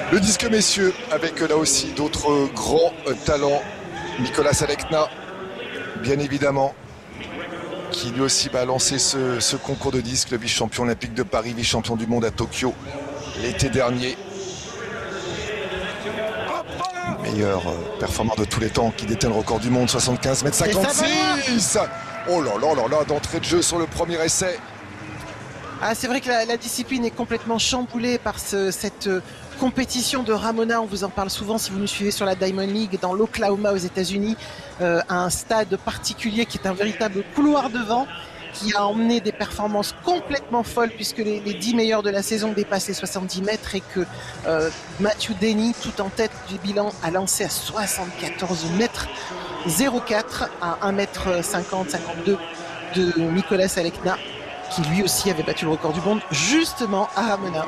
Le disque messieurs, avec là aussi d'autres grands talents. Nicolas Alekna, bien évidemment, qui lui aussi va lancer ce concours de disques, le vice-champion olympique de Paris, vice-champion du monde à Tokyo l'été dernier. Meilleur performant de tous les temps, qui détient le record du monde, 75 mètres 56. Oh là là là là, d'entrée de jeu sur le premier essai. Ah, c'est vrai que la discipline est complètement chamboulée par cette compétition de Ramona. On vous en parle souvent si vous nous suivez sur la Diamond League dans l'Oklahoma aux États-Unis, un stade particulier qui est un véritable couloir de vent, qui a emmené des performances complètement folles puisque les 10 meilleurs de la saison dépassent les 70 mètres et que Matthew Denny, tout en tête du bilan, a lancé à 74 mètres 04 à 1 mètre 50, 52 de Nicolas Alekna, qui lui aussi avait battu le record du monde justement à Ramona.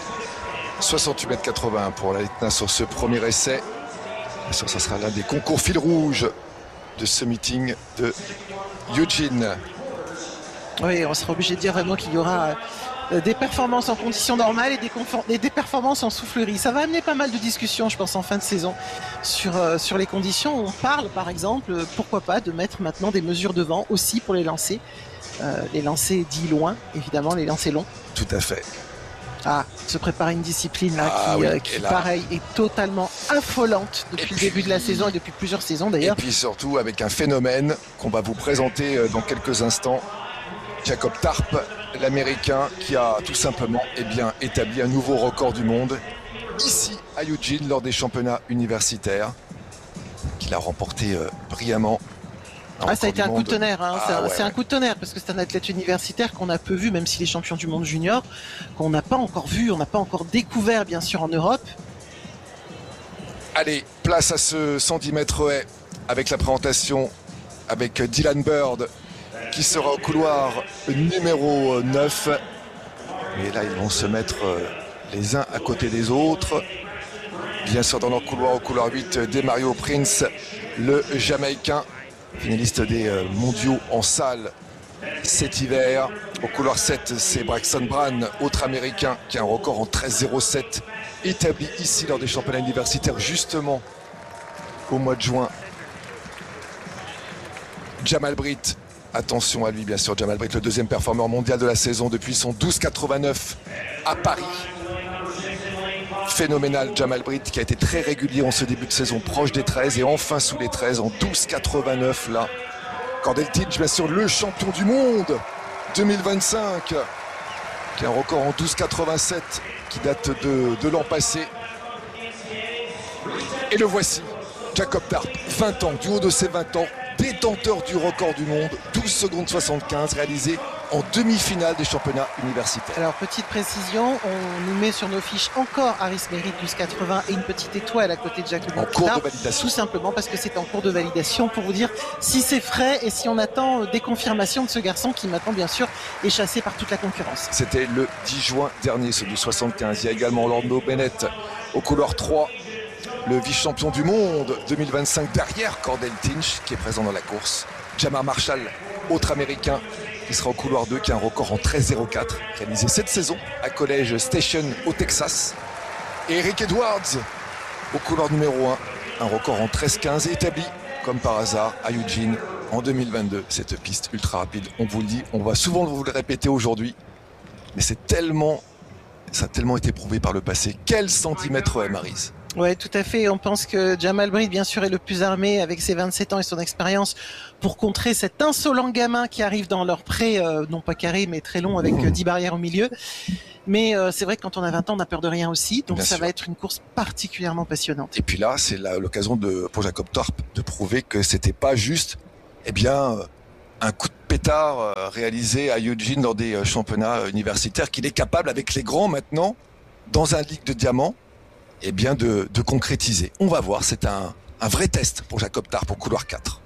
68 mètres 80 pour l'Alekna sur ce premier essai. Bien sûr, ça sera l'un des concours fil rouge de ce meeting de Eugene. Oui, on sera obligé de dire vraiment qu'il y aura des performances en conditions normales et des performances en soufflerie. Ça va amener pas mal de discussions, je pense, en fin de saison sur les conditions. On parle, par exemple, pourquoi pas, de mettre maintenant des mesures de vent aussi pour les lancers. Les lancers dits loin, évidemment, les lancers longs. Tout à fait. Ah, se prépare une discipline là, qui là, pareil, est totalement affolante depuis le début de la saison et depuis plusieurs saisons d'ailleurs. Et puis surtout avec un phénomène qu'on va vous présenter dans quelques instants. Jacob Tarp, l'Américain, qui a tout simplement établi un nouveau record du monde ici à Eugene lors des championnats universitaires, qu'il a remporté brillamment. Ça a été un coup de tonnerre, hein. C'est un coup de tonnerre parce que c'est un athlète universitaire qu'on a peu vu, même s'il est champion du monde junior, qu'on n'a pas encore vu, on n'a pas encore découvert bien sûr en Europe. Allez, place à ce 110 mètres haies avec la présentation avec Dylan Bird qui sera au couloir numéro 9. Mais là, ils vont se mettre les uns à côté des autres. Bien sûr, dans leur couloir, au couloir 8, Demario Prince, le Jamaïcain, finaliste des mondiaux en salle cet hiver. Au couloir 7, c'est Braxton Brand, autre Américain, qui a un record en 13,07, établi ici lors des championnats universitaires, justement au mois de juin. Jamal Britt, attention à lui, bien sûr, Jamal Britt, le deuxième performeur mondial de la saison depuis son 12,89 à Paris. Phénoménal, Jamal Britt, qui a été très régulier en ce début de saison, proche des 13 et enfin sous les 13 en 12,89 là. Kordeltijn, bien sûr, le champion du monde 2025, qui a un record en 12,87 qui date de l'an passé. Et le voici, Jacob Tarp, 20 ans, du haut de ses 20 ans, détenteur du record du monde, 12 secondes 75, réalisé en demi-finale des championnats universitaires. Alors, petite précision, on nous met sur nos fiches encore Harris Merritt, 12,80 et une petite étoile à côté de Jacob Tarp. En cours de validation. Tout simplement parce que c'est en cours de validation pour vous dire si c'est frais et si on attend des confirmations de ce garçon qui maintenant, bien sûr, est chassé par toute la concurrence. C'était le 10 juin dernier, ce du 75. Il y a également Orlando Bennett au couloir 3. Le vice-champion du monde 2025 derrière Kordeltijn qui est présent dans la course. Jamar Marshall, autre Américain, qui sera au couloir 2, qui a un record en 13,04, réalisé cette saison à College Station au Texas. Et Eric Edwards au couloir numéro 1, un record en 13,15 établi comme par hasard à Eugene en 2022. Cette piste ultra rapide, on vous le dit, on va souvent vous le répéter aujourd'hui, mais ça a tellement été prouvé par le passé. Quel centimètre est Maryse? Oui, tout à fait. On pense que Jamal Britt, bien sûr, est le plus armé avec ses 27 ans et son expérience pour contrer cet insolent gamin qui arrive dans leur pré, non pas carré, mais très long avec 10 barrières au milieu. Mais c'est vrai que quand on a 20 ans, on n'a peur de rien aussi. Donc bien ça sûr. Va être une course particulièrement passionnante. Et puis là, c'est l'occasion pour Jacob Tarp de prouver que c'était pas juste, un coup de pétard réalisé à Eugene dans des championnats universitaires, qu'il est capable, avec les grands maintenant, dans un ligue de diamants, de concrétiser. On va voir, c'est un vrai test pour Jacob Tarp au couloir 4.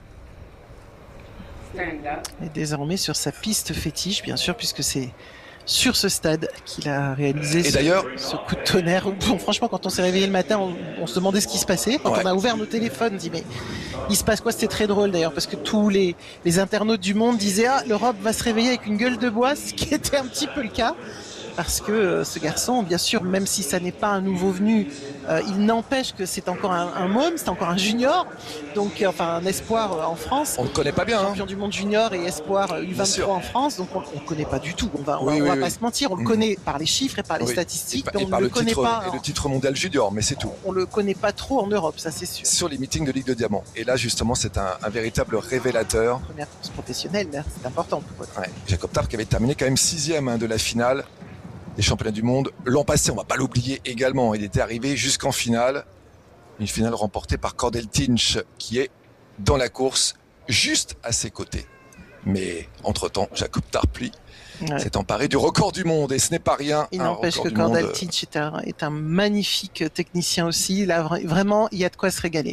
Et désormais sur sa piste fétiche, bien sûr, puisque c'est sur ce stade qu'il a réalisé ce coup de tonnerre. Bon, franchement, quand on s'est réveillé le matin, on se demandait ce qui se passait. Quand on a ouvert nos téléphones, on dit mais il se passe quoi? C'était très drôle d'ailleurs, parce que tous les internautes du monde disaient l'Europe va se réveiller avec une gueule de bois, ce qui était un petit peu le cas. parce que ce garçon, bien sûr, même si ça n'est pas un nouveau venu, il n'empêche que c'est encore un môme, c'est encore un junior, donc enfin un espoir en France. On ne connaît pas bien. Champion du monde junior et espoir U23 en France, donc on ne connaît pas du tout. On va pas se mentir, on le connaît par les chiffres et par les statistiques, et mais on par ne le le connaît titre, pas. Et le titre mondial junior, mais c'est tout. On le connaît pas trop en Europe, ça c'est sûr. Sur les meetings de Ligue de Diamant. Et là, justement, c'est un véritable révélateur. Première course professionnelle, c'est important. Ouais. Jacob Tarp qui avait terminé quand même 6e de la finale des championnats du monde. L'an passé, on va pas l'oublier également, il était arrivé jusqu'en finale. Une finale remportée par Cordell Tinch qui est dans la course juste à ses côtés. Mais entre-temps, Jacob Tarp, lui, s'est emparé du record du monde et ce n'est pas rien. Il n'empêche que Cordell Tinch est un magnifique technicien aussi. Là, vraiment, il y a de quoi se régaler.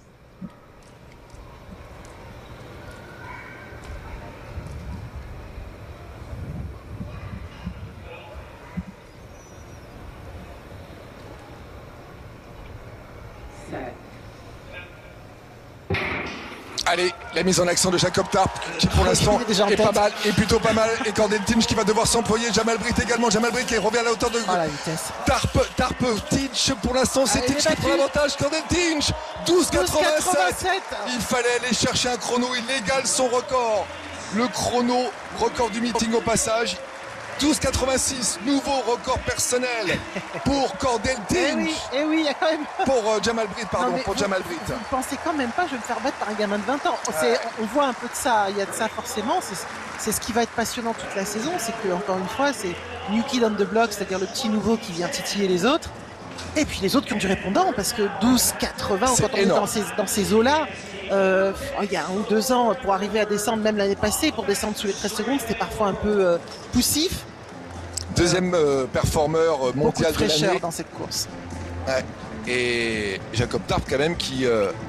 Allez, la mise en action de Jacob Tarp qui pour l'instant est pas mal, est plutôt pas mal. Et Cordell Tinch qui va devoir s'employer. Jamal Britt également. Jamal Britt qui revient à la hauteur de la vitesse. Tarp, Tinch pour l'instant c'est Tinch qui prend l'avantage. Cordell Tinch 12,87. Il fallait aller chercher un chrono, il égale son record. Le chrono, record du meeting au passage. 12,86, nouveau record personnel pour Cordell Tinch. Et oui, il y a quand même... Pour Jamal Britt, pardon, pour Jamal Britt. Vous ne pensez quand même pas, je vais me faire battre par un gamin de 20 ans. On voit un peu de ça, il y a de ça forcément. C'est ce qui va être passionnant toute la saison, c'est que encore une fois, c'est New Kid on the Block, c'est-à-dire le petit nouveau qui vient titiller les autres. Et puis les autres qui ont du répondant, parce que 12,80, quand on est dans ces eaux-là, il y a 1 ou 2 ans, pour arriver à descendre, même l'année passée, pour descendre sous les 13 secondes, c'était parfois un peu poussif. Deuxième performeur mondial de l'année dans cette course. Ouais. Et Jacob Tarp quand même qui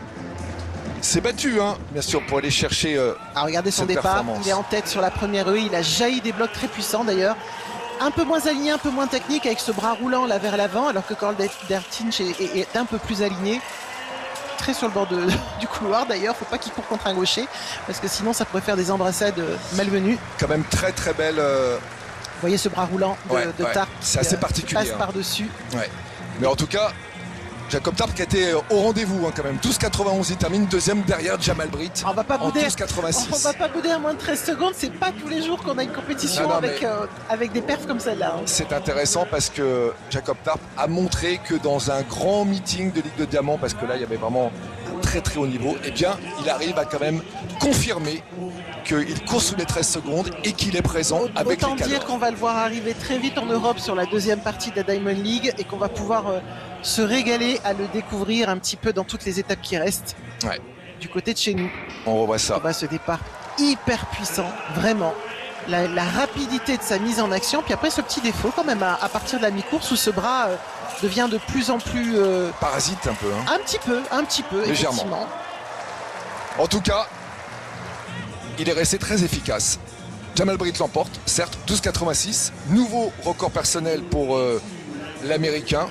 s'est battu, bien sûr, pour aller chercher. Regardez son départ, il est en tête sur la première rue, il a jailli des blocs très puissants d'ailleurs. Un peu moins aligné, un peu moins technique avec ce bras roulant là vers l'avant, alors que Cordell Tinch est un peu plus aligné. Très sur le bord du couloir d'ailleurs, faut pas qu'il court contre un gaucher, parce que sinon ça pourrait faire des embrassades malvenues. Quand même très très belle. Vous voyez ce bras roulant de Tarp c'est assez particulier. Passe par-dessus. Ouais. Mais en tout cas, Jacob Tarp qui a été au rendez-vous quand même. 12,91, il termine deuxième derrière Jamal Britt. On va pas bouder. 12,86. On va pas bouder à moins de 13 secondes. C'est pas tous les jours qu'on a une compétition avec des perfs comme celle-là. C'est intéressant parce que Jacob Tarp a montré que dans un grand meeting de Ligue de Diamant, parce que là il y avait vraiment un très très haut niveau, eh bien il arrive à quand même confirmer qu'il court sous les 13 secondes et qu'il est présent avec les cadors. Autant dire qu'on va le voir arriver très vite en Europe sur la deuxième partie de la Diamond League et qu'on va pouvoir se régaler à le découvrir un petit peu dans toutes les étapes qui restent. Ouais. Du côté de chez nous. On revoit ça. On voit ce départ hyper puissant, vraiment. La rapidité de sa mise en action, puis après ce petit défaut quand même à partir de la mi-course où ce bras devient de plus en plus... parasite un peu. Un petit peu, légèrement. Effectivement. En tout cas, il est resté très efficace. Jamal Britt l'emporte, certes, 12,86. Nouveau record personnel pour l'Américain,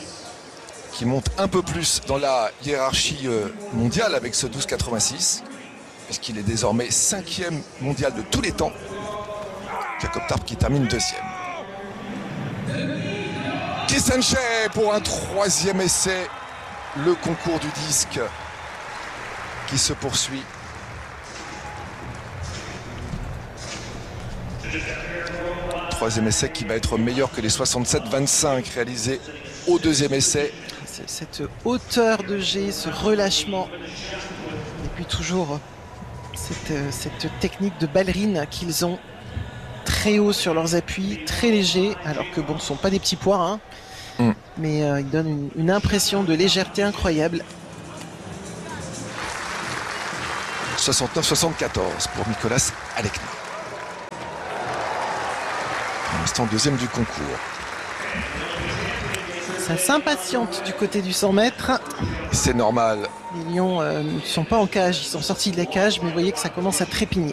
qui monte un peu plus dans la hiérarchie mondiale avec ce 12,86, puisqu'il est désormais 5e mondial de tous les temps. Jacob Tarp qui termine 2e. Kisenche pour un 3e essai. Le concours du disque qui se poursuit. Troisième essai qui va être meilleur que les 67-25 réalisés au deuxième essai. Cette hauteur de jet, ce relâchement, et puis toujours cette technique de ballerine qu'ils ont très haut sur leurs appuis, très léger, alors que bon, ce ne sont pas des petits poids, mais ils donnent une impression de légèreté incroyable. 69-74 pour Nicolas Alekna. Pour l'instant, deuxième du concours. Ça s'impatiente du côté du 100 mètres. C'est normal. Les lions ne sont pas en cage, ils sont sortis de la cage, mais vous voyez que ça commence à trépigner.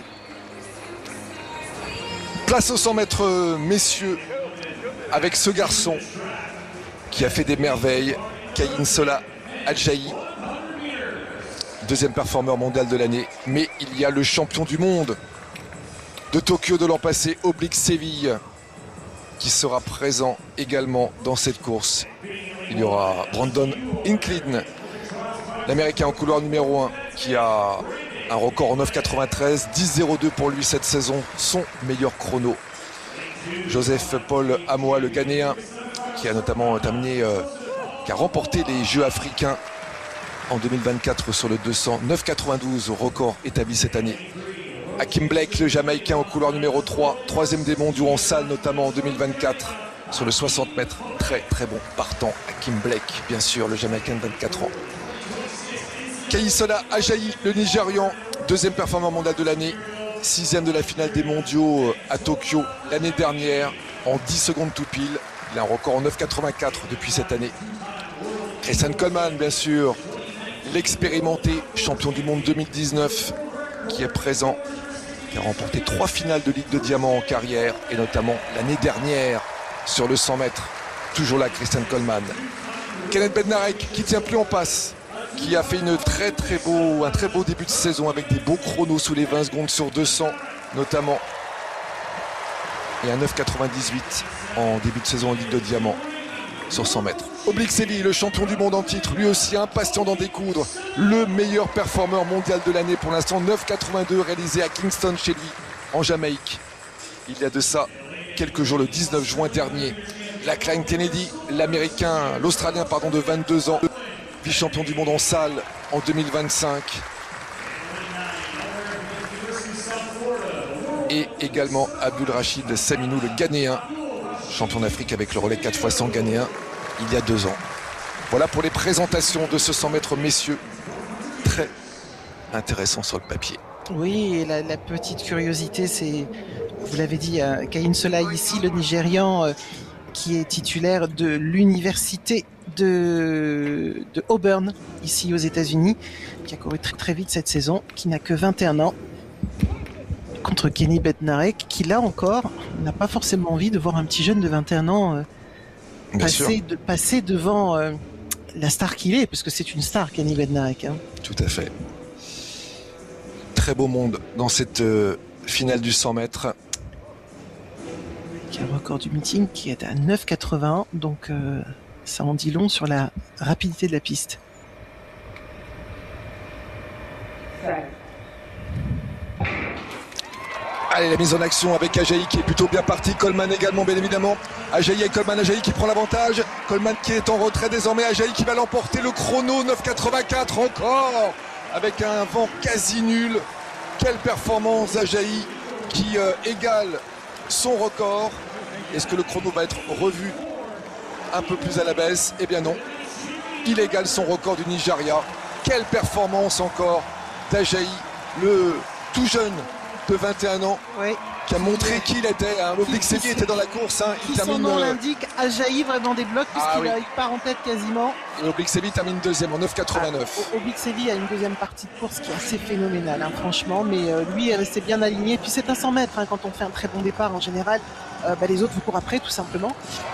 Place aux 100 mètres, messieurs, avec ce garçon qui a fait des merveilles, Kayin Sola Adjaï. Deuxième performeur mondial de l'année, mais il y a le champion du monde de Tokyo de l'an passé, Oblique Séville, qui sera présent également dans cette course. Il y aura Brandon Inclin, l'Américain en couloir numéro 1, qui a un record en 9,93, 10,02 pour lui cette saison, son meilleur chrono. Joseph Paul Amoa, le Ghanéen, qui a notamment terminé, qui a remporté les Jeux africains en 2024 sur le 200, 9,92 record établi cette année. Hakim Blake, le Jamaïcain, au couloir numéro 3, troisième des mondiaux en salle, notamment en 2024, sur le 60 mètres. Très très bon partant, Hakim Blake, bien sûr, le Jamaïcain de 24 ans. Kayinsola Ajayi, le Nigérian, deuxième performeur mondial de l'année, sixième de la finale des mondiaux à Tokyo l'année dernière, en 10 secondes tout pile. Il a un record en 9,84 depuis cette année. Christian Coleman, bien sûr, l'expérimenté champion du monde 2019, qui est présent, qui a remporté 3 finales de Ligue de Diamant en carrière, et notamment l'année dernière sur le 100 mètres. Toujours là, Christian Coleman. Kenneth Bednarek, qui tient plus en passe, qui a fait un très beau début de saison avec des beaux chronos sous les 20 secondes sur 200 notamment, et un 9,98 en début de saison en Ligue de Diamant sur 100 mètres. Oblique-Sevi, le champion du monde en titre, lui aussi impatient d'en découdre, le meilleur performeur mondial de l'année pour l'instant, 9,82 réalisé à Kingston chez lui en Jamaïque. Il y a de ça quelques jours, le 19 juin dernier. Lachlan Kennedy, l'Australien de 22 ans, vice-champion du monde en salle en 2025. Et également Abdul Rachid Saminou, le Ghanéen, champion d'Afrique avec le relais 4x100 ghanéen il y a 2 ans. Voilà pour les présentations de ce 100 mètres messieurs. Très intéressant sur le papier. Oui, et la petite curiosité, c'est, vous l'avez dit, Kayinsola ici, le Nigérian, qui est titulaire de l'université de Auburn, ici aux États-Unis, qui a couru très vite cette saison, qui n'a que 21 ans, contre Kenny Bednarek, qui là encore n'a pas forcément envie de voir un petit jeune de 21 ans passer devant la star qu'il est, parce que c'est une star, Kenny Bednarek. Hein. Tout à fait. Très beau monde dans cette finale du 100 mètres. Qui a un record du meeting qui est à 9,81, donc ça en dit long sur la rapidité de la piste. Allez, la mise en action avec Ajayi qui est plutôt bien parti. Coleman également, bien évidemment. Ajayi et Coleman. Ajayi qui prend l'avantage. Coleman qui est en retrait désormais. Ajayi qui va l'emporter. Le chrono 9,84 encore. Avec un vent quasi nul. Quelle performance Ajayi qui égale son record. Est-ce que le chrono va être revu un peu plus à la baisse? Eh bien non. Il égale son record du Nigeria. Quelle performance encore d'Ajayi, le tout jeune de 21 ans, oui, qui a montré qui il était. Hein. Oblique-Sevi était dans la course. Hein. Il termine, son nom l'indique, Ajayi vraiment des blocs, puisqu'il il part en tête quasiment. Et Oblique-Sevi termine deuxième en 9,89. Oblique-Sevi a une deuxième partie de course qui est assez phénoménale, hein, franchement, mais lui est resté bien aligné. Puis c'est un 100 mètres, hein, quand on fait un très bon départ en général, les autres vous courent après tout simplement.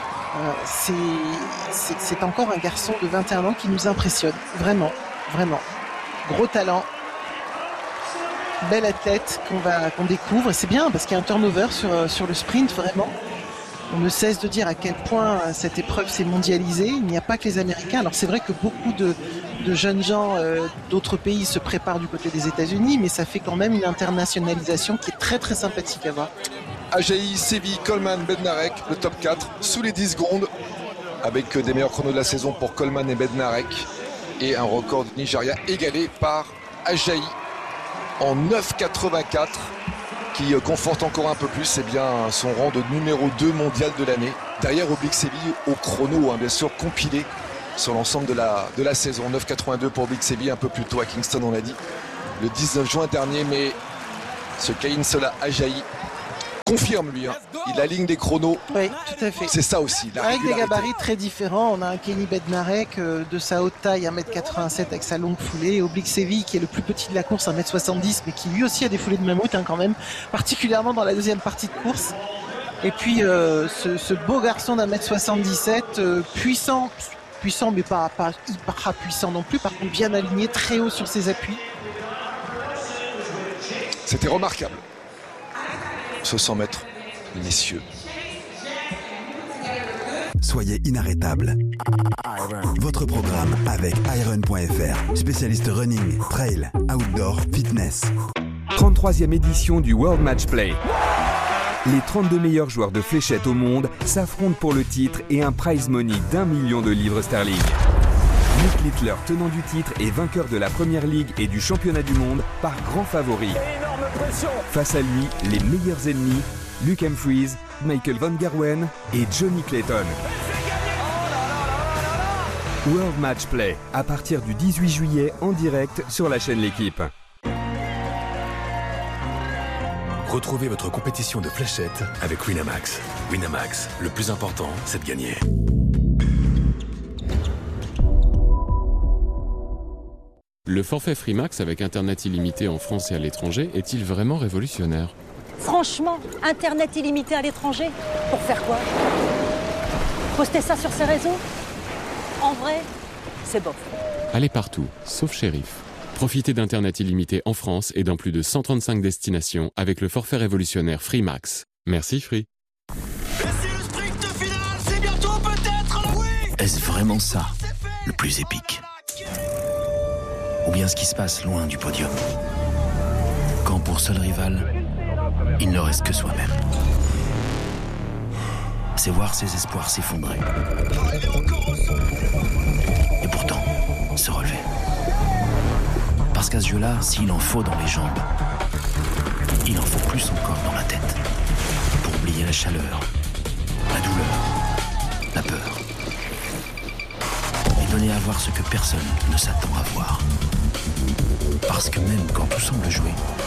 C'est encore un garçon de 21 ans qui nous impressionne, vraiment, vraiment. Gros talent. Bel athlète qu'on découvre, et c'est bien parce qu'il y a un turnover sur le sprint, vraiment. On ne cesse de dire à quel point cette épreuve s'est mondialisée. Il n'y a pas que les Américains. Alors c'est vrai que beaucoup de jeunes gens d'autres pays se préparent du côté des États-Unis, mais ça fait quand même une internationalisation qui est très très sympathique à voir. Ajayi, Sevi, Coleman, Bednarek, le top 4 sous les 10 secondes, avec des meilleurs chronos de la saison pour Coleman et Bednarek, et un record du Nigeria égalé par Ajayi en 9,84, qui conforte encore un peu plus son rang de numéro 2 mondial de l'année, derrière Oblique-Sevi au chrono, hein, bien sûr compilé sur l'ensemble de la saison. 9,82 pour Oblique-Sevi, un peu plus tôt à Kingston, on l'a dit, le 19 juin dernier, mais ce Kayinsola Ajayi confirme lui, hein. Il aligne des chronos. Oui, tout à fait. C'est ça aussi. Avec des gabarits très différents. On a un Kenny Bednarek de sa haute taille, 1,87 m avec sa longue foulée. Oblique-Sevi qui est le plus petit de la course, 1,70 m, mais qui lui aussi a des foulées de mammouth, hein, quand même, particulièrement dans la deuxième partie de course. Et puis ce beau garçon d'1,77 m, puissant, mais pas hyper puissant non plus. Par contre, bien aligné, très haut sur ses appuis. C'était remarquable. Ce 100 mètres, messieurs. soyez inarrêtable. Votre programme avec iron.fr, spécialiste running, trail, outdoor, fitness. 33e édition du World Match Play. Les 32 meilleurs joueurs de fléchettes au monde s'affrontent pour le titre et un prize money d'1 million de livres sterling. Nick Littler, tenant du titre et vainqueur de la Première Ligue et du championnat du monde, par grand favori. Face à lui, les meilleurs ennemis, Luke Humphries, Michael Van Gerwen et Johnny Clayton. World Match Play, à partir du 18 juillet en direct sur la chaîne L'Équipe. Retrouvez votre compétition de fléchettes avec Winamax. Winamax, le plus important, c'est de gagner. Le forfait Freemax avec Internet illimité en France et à l'étranger est-il vraiment révolutionnaire ? Franchement, Internet illimité à l'étranger, pour faire quoi? Poster ça sur ses réseaux? En vrai, c'est bof. Allez partout, sauf shérif. Profitez d'Internet illimité en France et dans plus de 135 destinations avec le forfait révolutionnaire Freemax. Merci Free. Et c'est le sprint final, c'est bientôt peut-être oui. Est-ce vraiment ça, le plus épique? Ou bien ce qui se passe loin du podium? Quand pour seul rival, il ne reste que soi-même. C'est voir ses espoirs s'effondrer. Et pourtant, se relever. Parce qu'à ce jeu-là, s'il en faut dans les jambes, il en faut plus encore dans la tête. Pour oublier la chaleur, la douleur, la peur. Et donner à voir ce que personne ne s'attend à voir. Parce que même quand tout semble jouer,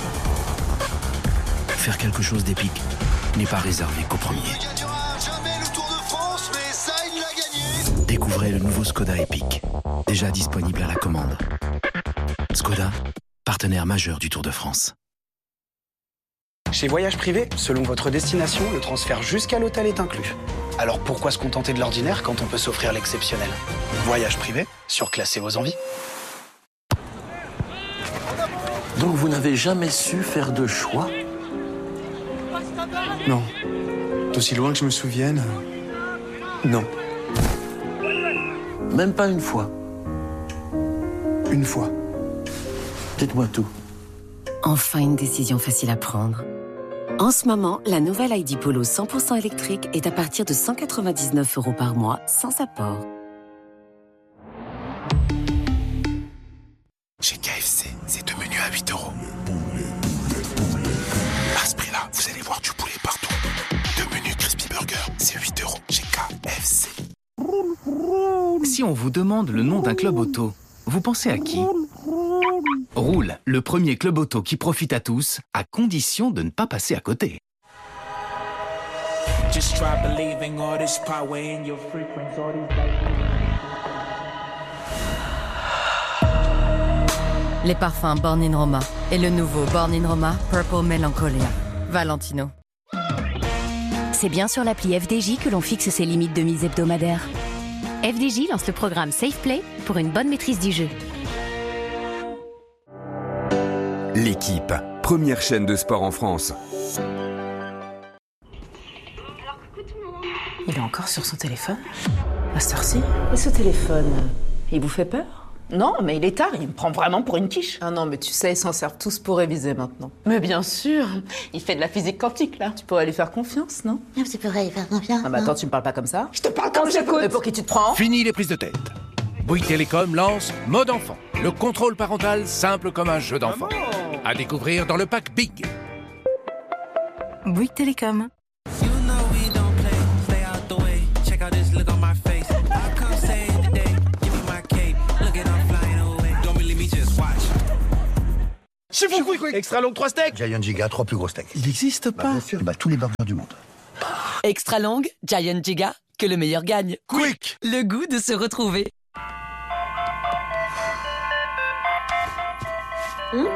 faire quelque chose d'épique n'est pas réservé qu'au premier. Il gagnera jamais le Tour de France, mais ça, il l'a gagné. Découvrez le nouveau Skoda Epic, déjà disponible à la commande. Skoda, partenaire majeur du Tour de France. Chez Voyage Privé, selon votre destination, le transfert jusqu'à l'hôtel est inclus. Alors pourquoi se contenter de l'ordinaire quand on peut s'offrir l'exceptionnel? Voyage Privé, surclassez vos envies. Donc vous n'avez jamais su faire de choix? Non. D'aussi loin que je me souvienne, non. Même pas une fois? Une fois. Dites-moi tout. Enfin une décision facile à prendre. En ce moment, la nouvelle ID Polo 100% électrique est à partir de 199 € par mois, sans apport. Chez KFC, c'est deux menus à 8 €. À ce prix-là, vous allez voir du poulet partout. Deux menus Crispy Burger, c'est 8 € chez KFC. Si on vous demande le nom d'un club auto, vous pensez à qui? Roule, le premier club auto qui profite à tous, à condition de ne pas passer à côté. Les parfums Born in Roma et le nouveau Born in Roma Purple Melancholia. Valentino. C'est bien sur l'appli FDJ que l'on fixe ses limites de mise hebdomadaires. FDJ lance le programme Safe Play pour une bonne maîtrise du jeu. L'Équipe, première chaîne de sport en France. Il est encore sur son téléphone? À cette heure-ci? Et ce téléphone, il vous fait peur? Non, mais il est tard, il me prend vraiment pour une quiche. Ah non, mais tu sais, ils s'en servent tous pour réviser maintenant. Mais bien sûr, il fait de la physique quantique, là. Tu pourrais lui faire confiance, non? Tu pourrais lui faire confiance. Ah bah attends, tu me parles pas comme ça? Je te parle comme j'écoute. Mais pour qui tu te prends? Fini les prises de tête. Bouygues Télécom lance Mode Enfant, le contrôle parental simple comme un jeu d'enfant. À découvrir dans le pack Big. Bouygues Télécom. Chez vous, quick. Extra long 3 steaks. Giant Giga, 3 plus gros steaks. Il n'existe pas. Bien sûr, tous les burgers du monde. Extra long, Giant Giga, que le meilleur gagne. Quick. Le goût de se retrouver. Mmh.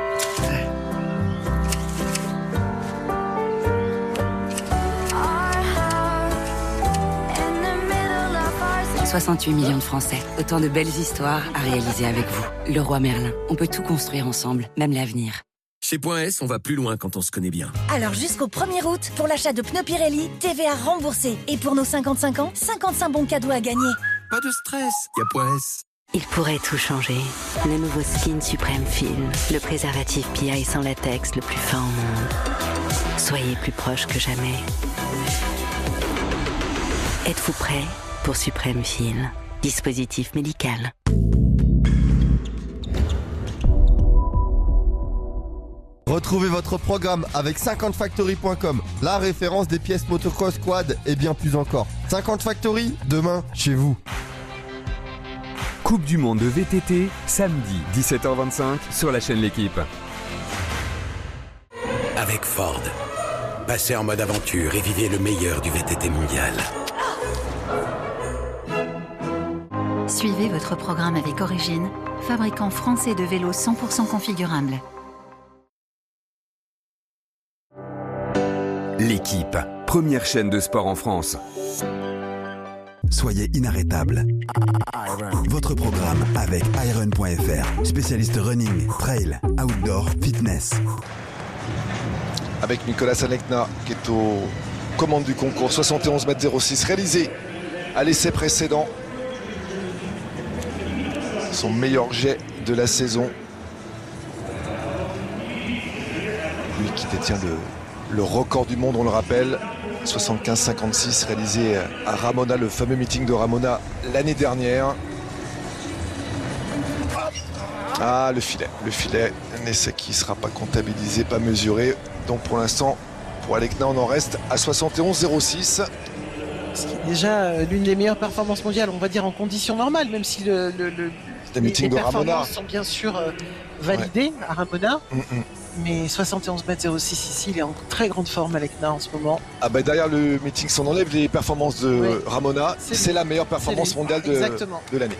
68 millions de Français. Autant de belles histoires à réaliser avec vous. Le Roi Merlin. On peut tout construire ensemble, même l'avenir. Chez Point S, on va plus loin quand on se connaît bien. Alors jusqu'au 1er août, pour l'achat de pneus Pirelli, TVA remboursé. Et pour nos 55 ans, 55 bons cadeaux à gagner. Pas de stress, y a Point S. Il pourrait tout changer. Le nouveau Skin Supreme Film, le préservatif PI sans latex le plus fin au monde. Soyez plus proche que jamais. Êtes-vous prêt pour Supreme Film? Dispositif médical. Retrouvez votre programme avec 50factory.com, la référence des pièces motocross, quad et bien plus encore. 50 Factory, demain, chez vous. Coupe du monde de VTT, samedi 17h25 sur la chaîne L'Équipe. Avec Ford, passez en mode aventure et vivez le meilleur du VTT mondial. Suivez votre programme avec Origine, fabricant français de vélos 100% configurables. L'Équipe, première chaîne de sport en France. Soyez inarrêtable. Votre programme avec Iron.fr, spécialiste running, trail, outdoor, fitness. Avec Nicolas Alekna qui est aux commandes du concours, 71 m 06 réalisé à l'essai précédent. Son meilleur jet de la saison. Lui qui détient le record du monde, on le rappelle, 75-56 réalisé à Ramona, le fameux meeting de Ramona l'année dernière. Ah, le filet, un essai qui ne sera pas comptabilisé, pas mesuré. Donc pour l'instant, pour Alekna, on en reste à 71-06. Ce qui est déjà l'une des meilleures performances mondiales, on va dire en conditions normales, même si les performances sont bien sûr validées à Ramona. Mais 71 m 06 ici, il est en très grande forme Alekna en ce moment. Ah bah derrière le meeting, si on enlève les performances de Ramona, c'est la meilleure performance mondiale de l'année.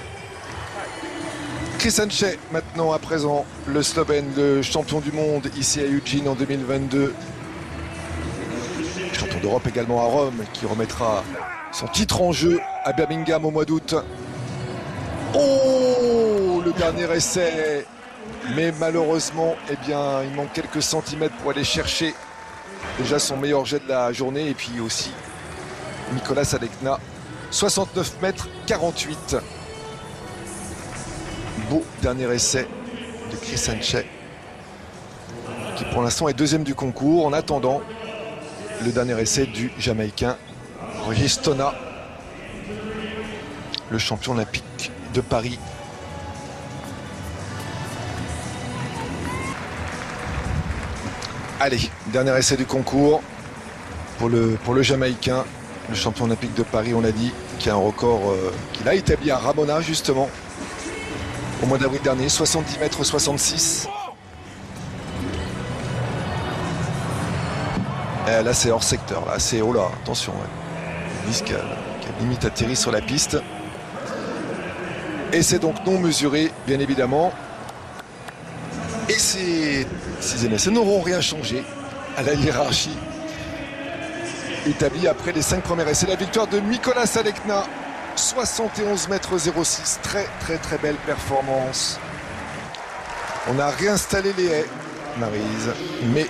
Chris Hanche maintenant à présent, le Slovène, le champion du monde ici à Eugene en 2022. Champion d'Europe également à Rome, qui remettra son titre en jeu à Birmingham au mois d'août. Oh, le dernier essai. Mais malheureusement, eh bien, il manque quelques centimètres pour aller chercher déjà son meilleur jet de la journée. Et puis aussi Nicolas Alekna, 69 m 48. Beau dernier essai de Chris Hanche, qui pour l'instant est deuxième du concours. En attendant le dernier essai du Jamaïcain Regis Tona, le champion olympique de Paris. Allez, dernier essai du concours pour le Jamaïcain, le champion olympique de Paris, on l'a dit, qui a un record qu'il a établi à Ramona justement au mois d'avril dernier, 70 m 66. Là c'est hors secteur, là c'est, oh là, attention, disque qui a limite atterri sur la piste. Et c'est donc non mesuré, bien évidemment. Et ces 6e essais n'auront rien changé à la hiérarchie établie après les 5 premiers essais. La victoire de Nicolas Alekna, 71 m 06, très belle performance. On a réinstallé les haies, Maryse, mais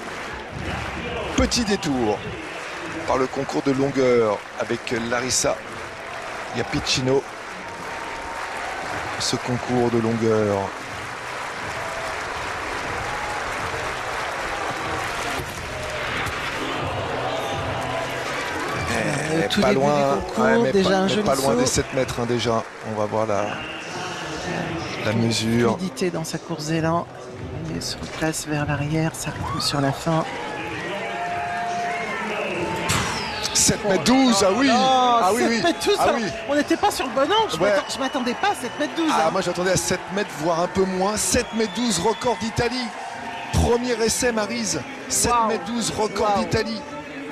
petit détour par le concours de longueur avec Larissa Iapicino. Ce concours de longueur. Pas loin, pas loin des 7 mètres déjà. On va voir la mesure. Fluidité dans sa course d'élan. Il se replace vers l'arrière, ça rythme sur la fin. 7 m 12, ah oui, ah oui, 7 m 12, ah oui. On n'était pas sur le bon angle, je m'attendais pas à 7 m 12. Ah, moi j'attendais à 7 mètres, voire un peu moins. 7 m 12, record d'Italie. Premier essai, Maryse. 7 m 12, record d'Italie.